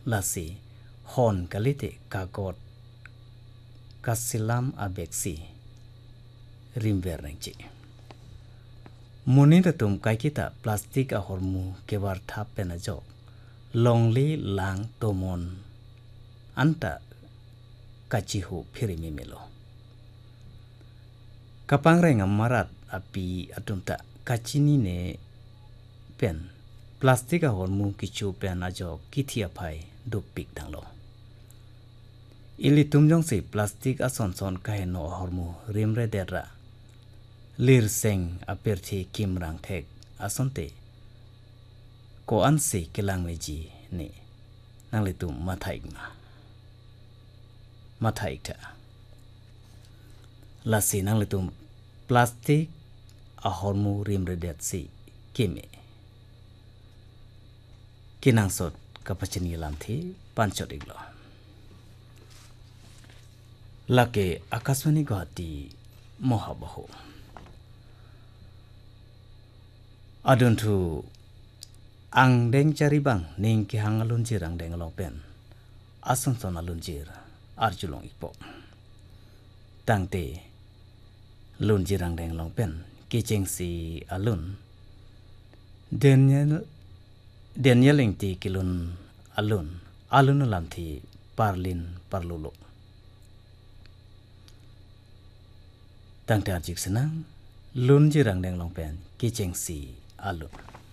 lasi hon kalite kagot kasilam abeksi rimver nengci munin retum kai kita plastik ahormu kebar thap penajok longli lang tomon anta kacihu phirimi melo kapang reng amarat api atumta kacini ne pen plastik ahormu kichu pen ajok kithia phai dupik danglo ili tumjong si plastik ason son kaheno ahormu rimre derra lir seng aperthi kimrang thek asonte ko ansi kilang meji ne nangli tum mathaik ta lasi nangli tum plastik ahormu rimre det si kime kinang sot kapachini lamthi panchot iglo lake akaswani Guwahati mohabahu aduntu ang deng cari bang ning ki hangalunjir ang deng pen ason alunjir arjulong ipo tangte lunjir ang deng pen kiceng si alun Daniel ingti kilun alun lamthi parlin parlulo tangte arjik senang lunjir ang deng pen kiceng si alun